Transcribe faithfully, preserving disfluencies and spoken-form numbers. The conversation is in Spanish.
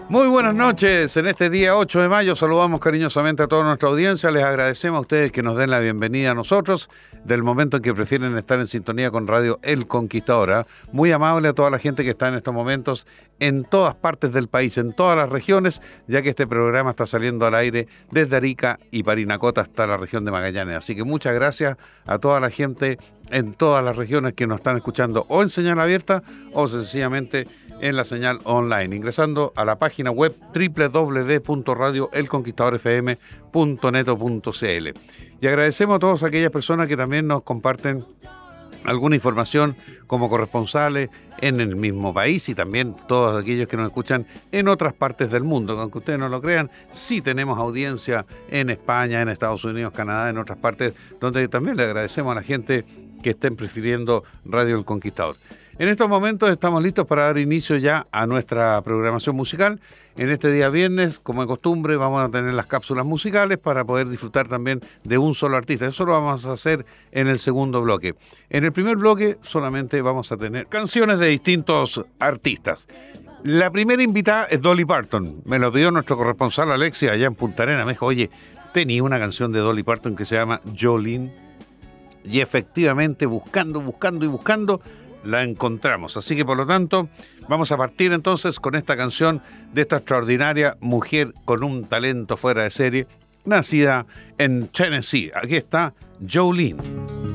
Muy buenas noches, en este día ocho de mayo saludamos cariñosamente a toda nuestra audiencia, les agradecemos a ustedes que nos den la bienvenida a nosotros, del momento en que prefieren estar en sintonía con Radio El Conquistador, ¿eh? Muy amable a toda la gente que está en estos momentos en todas partes del país, en todas las regiones, ya que este programa está saliendo al aire desde Arica y Parinacota hasta la región de Magallanes, así que muchas gracias a toda la gente en todas las regiones que nos están escuchando o en señal abierta o sencillamente en la señal online, ingresando a la página web doble u doble u doble u punto radio el conquistador f m punto net o punto c l. Y agradecemos a todas aquellas personas que también nos comparten alguna información como corresponsales en el mismo país y también todos aquellos que nos escuchan en otras partes del mundo. Aunque ustedes no lo crean, sí tenemos audiencia en España, en Estados Unidos, Canadá, en otras partes, donde también le agradecemos a la gente que estén prefiriendo Radio El Conquistador. En estos momentos estamos listos para dar inicio ya a nuestra programación musical. En este día viernes, como de costumbre, vamos a tener las cápsulas musicales para poder disfrutar también de un solo artista. Eso lo vamos a hacer en el segundo bloque. En el primer bloque solamente vamos a tener canciones de distintos artistas. La primera invitada es Dolly Parton. Me lo pidió nuestro corresponsal Alexia allá en Punta Arenas. Me dijo, oye, tenía una canción de Dolly Parton que se llama Jolene. Y efectivamente, buscando, buscando y buscando, la encontramos. Así que por lo tanto vamos a partir entonces con esta canción de esta extraordinaria mujer con un talento fuera de serie, nacida en Tennessee. Aquí está Jolene.